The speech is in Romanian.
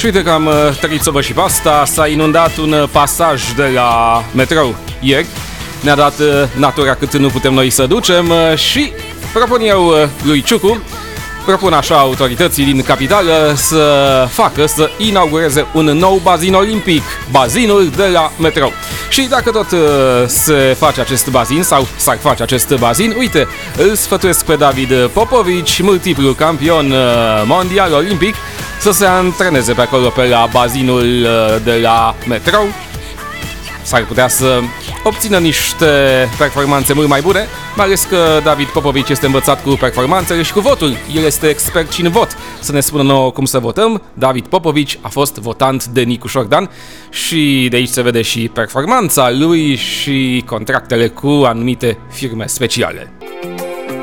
Și uite că am trăit să vă și pe asta. S-a inundat un pasaj de la metrou ieri. Ne-a dat natura cât nu putem noi să ducem și propun eu lui Ciucu, propun așa autorității din capitală să inaugureze un nou bazin olimpic, bazinul de la metrou. Și dacă tot se face acest bazin sau s-ar face acest bazin, uite, îl sfătuiesc pe David Popovici, multiplu campion mondial olimpic, să se antreneze pe acolo pe la bazinul de la metrou. S-ar putea să obțină niște performanțe mult mai bune, mai ales că David Popovici este învățat cu performanțele și cu votul. El este expert și în vot. Să ne spună nouă cum să votăm. David Popovici a fost votant de Nicu Șordan și de aici se vede și performanța lui și contractele cu anumite firme speciale.